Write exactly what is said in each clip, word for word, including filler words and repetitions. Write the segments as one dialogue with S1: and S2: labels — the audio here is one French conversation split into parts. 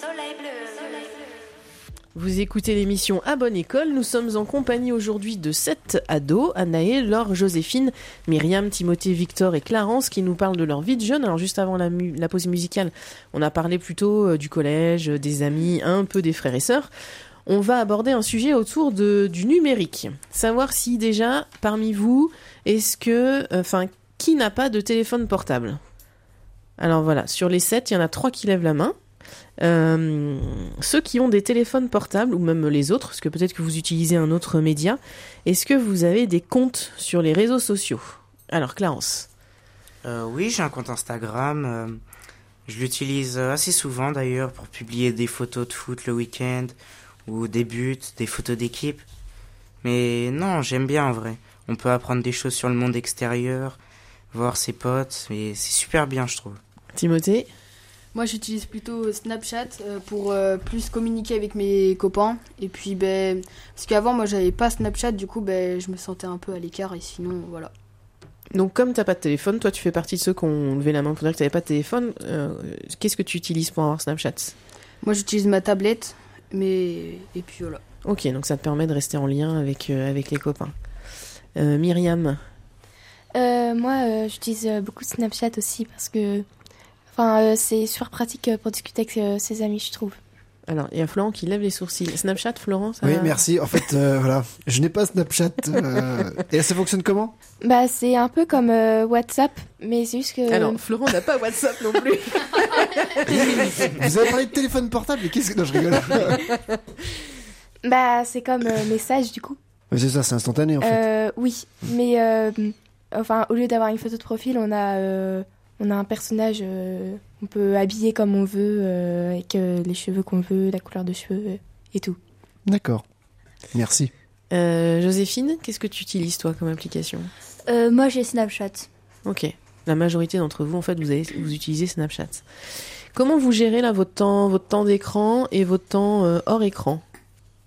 S1: soleil bleu.
S2: Vous écoutez l'émission À Bonne École. Nous sommes en compagnie aujourd'hui de sept ados, Anaë, Laure, Joséphine, Myriam, Timothée, Victor et Clarence, qui nous parlent de leur vie de jeune. Alors juste avant la, mu- la pause musicale, on a parlé plutôt euh, du collège, euh, des amis, un peu des frères et sœurs. On va aborder un sujet autour de, du numérique. Savoir si déjà, parmi vous, est-ce que... Enfin, euh, qui n'a pas de téléphone portable ? Alors voilà, sur les sept, il y en a trois qui lèvent la main. Euh, ceux qui ont des téléphones portables, ou même les autres, parce que peut-être que vous utilisez un autre média, est-ce que vous avez des comptes sur les réseaux sociaux ? Alors, Clarence.
S3: Euh, oui, j'ai un compte Instagram. Euh, je l'utilise assez souvent d'ailleurs pour publier des photos de foot le week-end, ou des buts, des photos d'équipe. Mais non, j'aime bien en vrai. On peut apprendre des choses sur le monde extérieur, voir ses potes, et c'est super bien, je trouve.
S2: Timothée ?
S4: Moi, j'utilise plutôt Snapchat euh, pour euh, plus communiquer avec mes copains. Et puis, ben, parce qu'avant, moi, j'avais pas Snapchat, du coup, ben, je me sentais un peu à l'écart. Et sinon, voilà.
S2: Donc, comme t'as pas de téléphone, toi, tu fais partie de ceux qui ont levé la main pour dire que t'avais pas de téléphone. Euh, qu'est-ce que tu utilises pour avoir Snapchat ?
S4: Moi, j'utilise ma tablette, mais et puis voilà.
S2: Ok, donc ça te permet de rester en lien avec euh, avec les copains. Euh, Myriam ?
S5: Euh, moi, euh, j'utilise euh, beaucoup Snapchat aussi parce que enfin, euh, c'est super pratique euh, pour discuter avec euh, ses amis, je trouve.
S2: Alors, il y a Florent qui lève les sourcils. Snapchat, Florent, ça
S6: Oui,
S2: va...
S6: merci. En fait, euh, voilà, je n'ai pas Snapchat. Euh... Et ça fonctionne comment ?
S5: Bah, c'est un peu comme euh, WhatsApp, mais c'est juste que...
S2: Alors, Florent n'a pas WhatsApp non plus.
S6: Vous avez parlé de téléphone portable, mais qu'est-ce que... Non, je rigole.
S5: Bah, c'est comme euh, message, du coup.
S6: Mais c'est ça, c'est instantané, en fait.
S5: Euh, oui, mais euh, enfin, au lieu d'avoir une photo de profil, on a, euh, on a un personnage, euh, on peut habiller comme on veut, euh, avec euh, les cheveux qu'on veut, la couleur de cheveux euh, et tout.
S6: D'accord. Merci.
S2: Euh, Joséphine, qu'est-ce que tu utilises, toi, comme application ?
S7: Euh, moi, j'ai Snapchat.
S2: Ok. La majorité d'entre vous, en fait, vous, avez, vous utilisez Snapchat. Comment vous gérez, là, votre temps, votre temps d'écran et votre temps euh, hors écran ? Timothée ?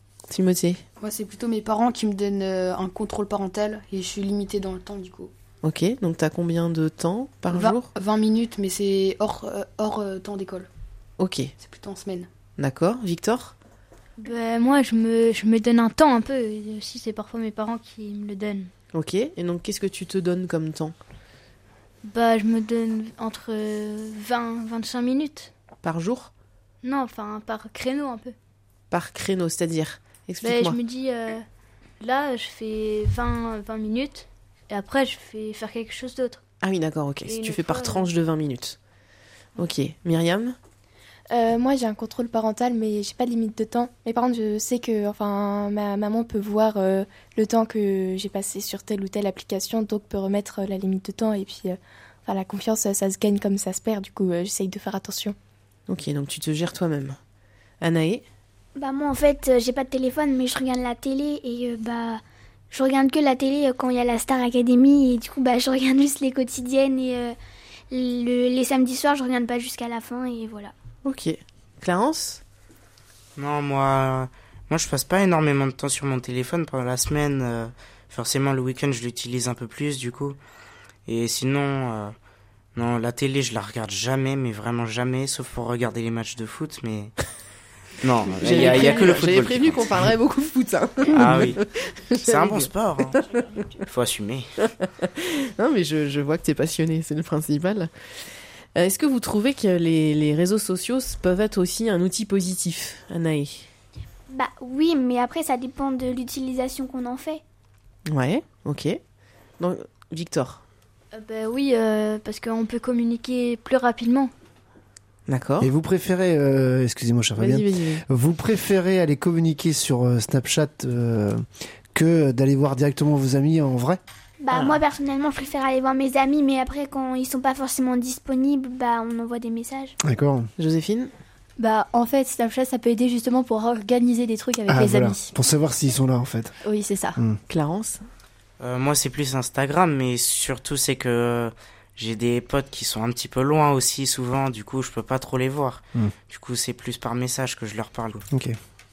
S4: Moi, c'est plutôt mes parents qui me donnent euh, un contrôle parental et je suis limitée dans le temps, du coup.
S2: Ok, donc t'as combien de temps par
S4: vingt,
S2: jour ?
S4: vingt minutes, mais c'est hors, euh, hors euh, temps d'école.
S2: Ok,
S4: C'est plutôt en semaine.
S2: d'accord. Victor ?
S7: Ben, moi, je me, je me donne un temps un peu. Et aussi, c'est parfois mes parents qui me le donnent.
S2: Ok, et donc qu'est-ce que tu te donnes comme temps ?
S7: Bah, je me donne entre vingt et vingt-cinq minutes.
S2: Par jour ?
S7: Non, enfin, par créneau un peu.
S2: Par créneau, c'est-à-dire ?
S7: Ben,
S2: Explique-moi.
S7: je me dis, euh, là, je fais vingt, vingt minutes. Et après, je fais faire quelque chose d'autre.
S2: Ah oui, d'accord, ok.
S7: Et
S2: Si
S7: une
S2: tu fais par
S7: fois,
S2: tranche de vingt minutes. Ok. Myriam ?
S5: Euh, moi, j'ai un contrôle parental, mais j'ai pas de limite de temps. Mais par contre, je sais que, enfin, ma maman peut voir euh, le temps que j'ai passé sur telle ou telle application, donc peut remettre euh, la limite de temps. Et puis, euh, enfin, la confiance, ça, ça se gagne comme ça se perd. Du coup, euh, j'essaye de faire attention.
S2: Ok, donc tu te gères toi-même. Anaë ?
S8: Bah moi en fait euh, j'ai pas de téléphone mais je regarde la télé et euh, bah je regarde que la télé euh, quand il y a la Star Academy et du coup bah je regarde juste les quotidiennes et euh, le, les samedis soirs je regarde pas jusqu'à la fin et voilà.
S2: Ok. Clarence ?
S3: Non, moi, moi je passe pas énormément de temps sur mon téléphone pendant la semaine. Euh, forcément, le week-end, je l'utilise un peu plus, du coup. Et sinon, euh, non, la télé, je la regarde jamais, mais vraiment jamais, sauf pour regarder les matchs de foot, mais... Non, il y, a- il y a que le football.
S2: J'avais
S3: qui
S2: prévenu
S3: compte.
S2: qu'on parlerait beaucoup de foot, hein.
S3: Ah oui, c'est un
S2: J'avais
S3: bon
S2: dit.
S3: sport, hein. Faut assumer.
S2: Non, mais je, je vois que t'es passionné, c'est le principal. Euh, Est-ce que vous trouvez que les, les réseaux sociaux peuvent être aussi un outil positif, Anaë ?
S8: Bah oui mais après ça dépend de l'utilisation qu'on en fait.
S2: Ouais, ok. Donc, Victor ?
S7: Euh, ben oui, euh, parce qu'on peut communiquer plus rapidement.
S2: D'accord.
S6: Et vous préférez, euh, excusez-moi, cher
S2: Vas-y,
S6: Fabien,
S2: vas-y, vas-y.
S6: vous préférez aller communiquer sur euh, Snapchat euh, que d'aller voir directement vos amis en vrai ?
S8: Bah
S2: Ah.
S8: moi personnellement je préfère aller voir mes amis mais après quand ils sont pas forcément disponibles bah on envoie des messages.
S6: D'accord.
S2: Joséphine ?
S7: Bah, en fait, Snapchat, ça peut aider justement pour organiser des trucs avec
S6: Ah,
S7: les
S6: voilà.
S7: amis.
S6: Pour savoir s'ils sont là, en fait.
S7: Oui, c'est ça.
S2: Clarence ?
S3: Euh, moi, c'est plus Instagram, mais surtout, c'est que j'ai des potes qui sont un petit peu loin aussi, souvent, du coup, je peux pas trop les voir.
S6: Mm.
S3: Du coup, c'est plus par message que je leur parle.
S6: Ok.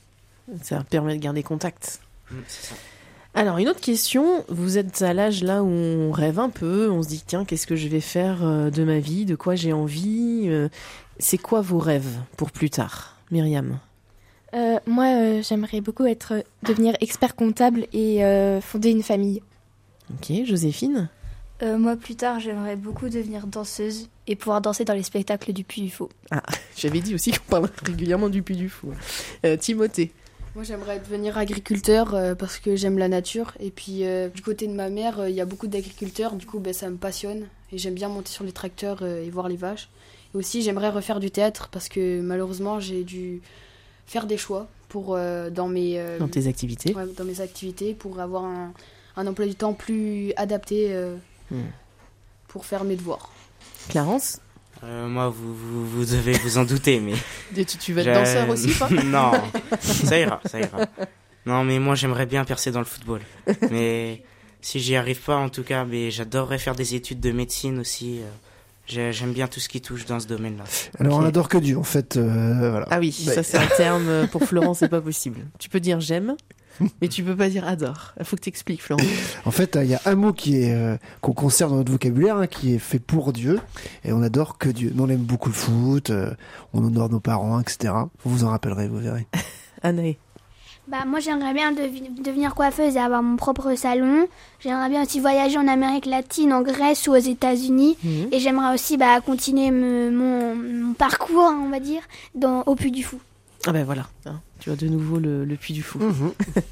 S2: Ça permet de garder contact.
S3: Mm, c'est ça.
S2: Alors, une autre question. Vous êtes à l'âge là où on rêve un peu. On se dit, tiens, qu'est-ce que je vais faire euh, de ma vie ? De quoi j'ai envie ? Euh, C'est quoi vos rêves pour plus tard ? Myriam.
S5: Euh, moi, euh, j'aimerais beaucoup être, devenir expert comptable et euh, fonder une famille.
S2: Ok, Joséphine.
S7: Euh, moi, plus tard, j'aimerais beaucoup devenir danseuse et pouvoir danser dans les spectacles du Puy du Fou.
S2: Ah, j'avais dit aussi qu'on parle régulièrement du Puy du Fou. Euh, Timothée.
S4: Moi, j'aimerais devenir agriculteur euh, parce que j'aime la nature. Et puis, euh, du côté de ma mère, il euh, y a beaucoup d'agriculteurs. Du coup, ben, ça me passionne. Et j'aime bien monter sur les tracteurs euh, et voir les vaches. Et aussi, j'aimerais refaire du théâtre parce que malheureusement, j'ai dû faire des choix pour, euh, dans, mes, euh,
S2: Dans tes activités.
S4: ouais, dans mes activités pour avoir un, un emploi du temps plus adapté euh,
S2: Hmm.
S4: pour faire mes devoirs.
S2: Clarence.
S3: Euh, moi, vous, vous, vous devez vous en douter, mais...
S2: Et tu, tu vas être
S3: j'ai-
S2: danseur aussi, toi?
S3: Non, ça ira, ça ira. Non, mais moi, j'aimerais bien percer dans le football. Mais si j'y arrive pas, en tout cas, mais j'adorerais faire des études de médecine aussi. euh, j'ai- J'aime bien tout ce qui touche dans ce domaine-là.
S6: Alors,
S2: Ok.
S6: on adore que Dieu, en fait. euh, voilà.
S2: Ah oui,
S6: Ouais.
S2: ça c'est un terme euh, pour Florent, c'est pas possible. Tu peux dire j'aime, mais tu peux pas dire adore. Il faut que tu expliques, Florent.
S6: En fait, il y a un mot qui est euh, qu'on conserve dans notre vocabulaire, hein, qui est fait pour Dieu, et on adore que Dieu. Nous, on aime beaucoup le foot, euh, on honore nos parents, et cetera. Vous vous en rappellerez, vous verrez.
S2: Anaë.
S8: Bah, moi, j'aimerais bien devi- devenir coiffeuse et avoir mon propre salon. J'aimerais bien aussi voyager en Amérique latine, en Grèce ou aux États-Unis.
S2: Mhm.
S8: Et j'aimerais aussi bah, continuer me- mon, mon parcours, on va dire, dans, au Puy du Fou.
S2: Ah ben voilà, hein, tu as de nouveau le, le Puy du Fou.
S6: Mhm.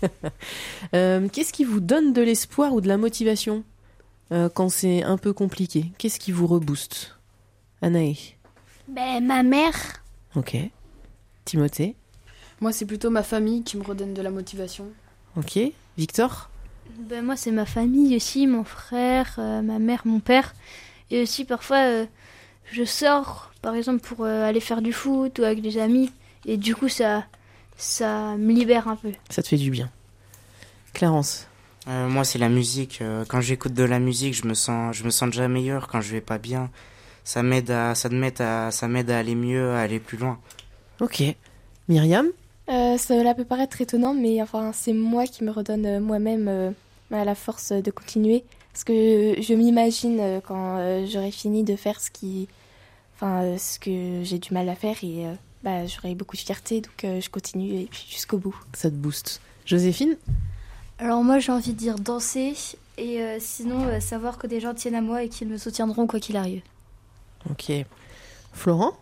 S2: Euh, Qu'est-ce qui vous donne de l'espoir ou de la motivation euh, quand c'est un peu compliqué? Qu'est-ce qui vous rebooste? Anaë.
S8: Ben, ma mère,
S2: Ok. Timothée.
S4: Moi, c'est plutôt ma famille qui me redonne de la motivation.
S2: Ok. Victor.
S7: Ben, moi, c'est ma famille aussi, mon frère, euh, ma mère, mon père. Et aussi, parfois, euh, je sors, par exemple, pour euh, aller faire du foot ou avec des amis. Et du coup, ça, ça me libère un peu.
S2: Ça te fait du bien. Clarence.
S3: Euh, moi, c'est la musique. Euh, quand j'écoute de la musique, je me sens, je me sens déjà meilleur. Quand je vais pas bien, ça m'aide à, ça m'aide à, ça m'aide à aller mieux, à aller plus loin.
S2: Ok. Myriam.
S5: Euh, cela peut paraître étonnant, mais enfin, c'est moi qui me redonne euh, moi-même euh, bah, la force de continuer. Parce que je m'imagine euh, quand euh, j'aurai fini de faire ce, qui, enfin, euh, ce que j'ai du mal à faire et euh, bah, j'aurai beaucoup de fierté, donc euh, je continue et puis jusqu'au bout.
S2: Ça te booste. Joséphine.
S1: Alors moi j'ai envie de dire danser et euh, sinon euh, savoir que des gens tiennent à moi et qu'ils me soutiendront quoi qu'il arrive.
S2: Ok. Florent.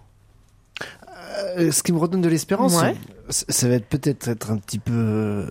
S6: Euh, ce qui me redonne de l'espérance,
S2: Ouais.
S6: ça, ça va être peut-être être un petit peu euh,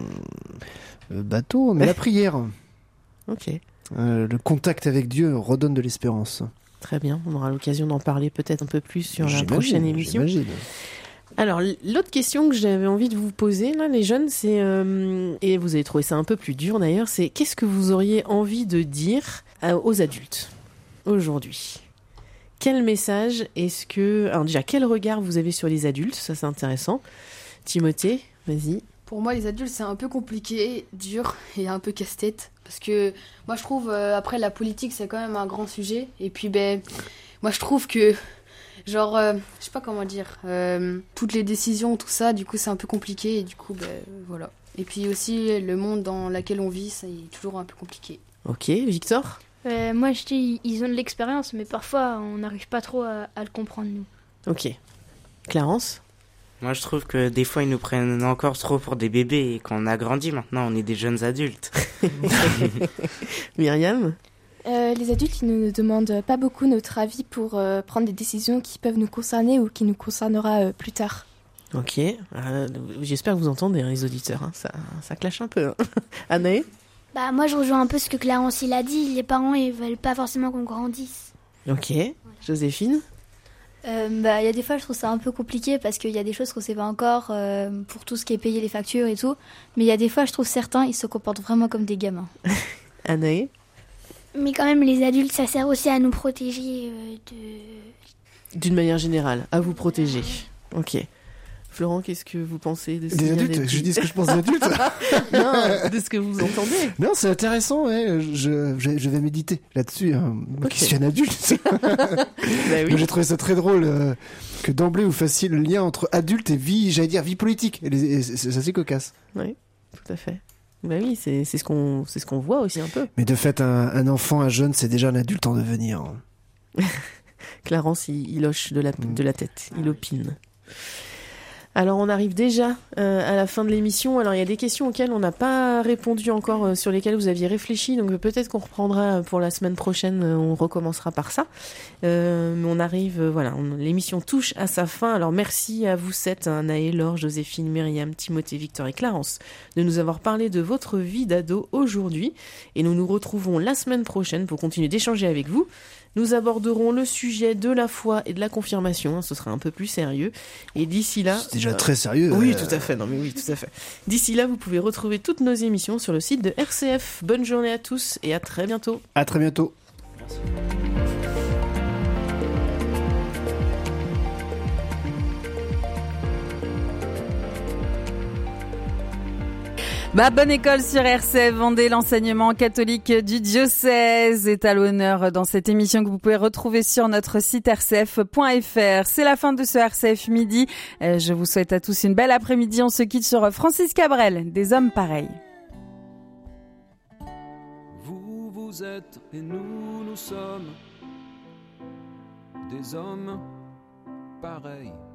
S6: euh, bateau, mais la prière,
S2: Ok.
S6: euh, le contact avec Dieu redonne de l'espérance.
S2: Très bien. On aura l'occasion d'en parler peut-être un peu plus sur la
S6: J'imagine,
S2: prochaine émission.
S6: j'imagine.
S2: Alors, l- l'autre question que j'avais envie de vous poser, là, les jeunes, c'est, euh, et vous avez trouvé ça un peu plus dur d'ailleurs, c'est qu'est-ce que vous auriez envie de dire à- aux adultes aujourd'hui? Quel message est-ce que... Alors déjà, quel regard vous avez sur les adultes? Ça, c'est intéressant. Timothée, vas-y.
S4: Pour moi, les adultes, c'est un peu compliqué, dur et un peu casse-tête. Parce que moi, je trouve, euh, après, la politique, c'est quand même un grand sujet. Et puis, ben, moi, je trouve que, genre, euh, je sais pas comment dire, euh, toutes les décisions, tout ça, du coup, c'est un peu compliqué. Et du coup, ben, voilà. Et puis aussi, le monde dans lequel on vit, c'est toujours un peu compliqué.
S2: Ok, Victor?
S7: Euh, moi, je dis, ils ont de l'expérience, mais parfois, on n'arrive pas trop à, à le comprendre, nous.
S2: Ok. Clarence?
S3: Moi, je trouve que des fois, ils nous prennent encore trop pour des bébés et qu'on a grandi maintenant, on est des jeunes adultes.
S2: Myriam?
S5: Euh, les adultes, ils ne nous demandent pas beaucoup notre avis pour euh, prendre des décisions qui peuvent nous concerner ou qui nous concernera euh, plus tard.
S2: Ok. Euh, J'espère que vous entendez, hein, les auditeurs. hein. Ça, ça clash un peu. hein. Anaë?
S8: bah, moi, je rejoins un peu ce que Clarence il a dit. Les parents, ils veulent pas forcément qu'on grandisse.
S2: Ok. Joséphine?
S1: Euh, bah, il y a des fois je trouve ça un peu compliqué parce qu'il y a des choses qu'on sait pas encore euh, pour tout ce qui est payer les factures et tout. Mais il y a des fois je trouve certains ils se comportent vraiment comme des gamins.
S2: Anaë?
S8: Mais quand même, les adultes, ça sert aussi à nous protéger euh, de...
S2: D'une manière générale, à vous protéger. Ok. Florent, qu'est-ce que vous pensez de ce qui
S6: Des
S2: vient
S6: adultes,
S2: d'être
S6: je
S2: dit
S6: dis ce que je pense des adultes.
S2: Non, de ce que vous entendez.
S6: Non, c'est intéressant, ouais. je, je, je vais méditer là-dessus, hein. Moi
S2: Ok.
S6: qui suis un adulte.
S2: Bah oui.
S6: Moi, j'ai trouvé ça très drôle euh, que d'emblée vous fassiez le lien entre adulte et vie, j'allais dire vie politique. Et, les, et c'est, c'est assez cocasse.
S2: Oui, tout à fait. Bah oui, c'est c'est ce qu'on c'est ce qu'on voit aussi un peu.
S6: Mais de fait, un, un enfant, un jeune, c'est déjà un adulte en devenir.
S2: Clarence, il, il hoche de la, de la tête, il opine. Alors on arrive déjà euh, à la fin de l'émission. Alors il y a des questions auxquelles on n'a pas répondu encore, euh, sur lesquelles vous aviez réfléchi, donc peut-être qu'on reprendra pour la semaine prochaine, euh, on recommencera par ça. Euh, mais on arrive, euh, voilà, on, l'émission touche à sa fin. Alors merci à vous sept, hein, Naël, Laure, Joséphine, Myriam, Timothée, Victor et Clarence, de nous avoir parlé de votre vie d'ado aujourd'hui. Et nous nous retrouvons la semaine prochaine pour continuer d'échanger avec vous. Nous aborderons le sujet de la foi et de la confirmation, hein, ce sera un peu plus sérieux. Et d'ici là...
S6: C'est déjà euh... très sérieux.
S2: Oui,
S6: euh...
S2: tout à fait, non mais oui, tout à fait. D'ici là, vous pouvez retrouver toutes nos émissions sur le site de R C F. Bonne journée à tous et à très bientôt.
S6: À très bientôt.
S2: Merci.
S9: Ma bonne école sur R C F Vendée, l'enseignement catholique du diocèse est à l'honneur dans cette émission que vous pouvez retrouver sur notre site r c f point f r. C'est la fin de ce R C F Midi. Je vous souhaite à tous une belle après-midi. On se quitte sur Francis Cabrel, Des hommes pareils.
S10: Vous, vous êtes et nous, nous sommes des hommes pareils.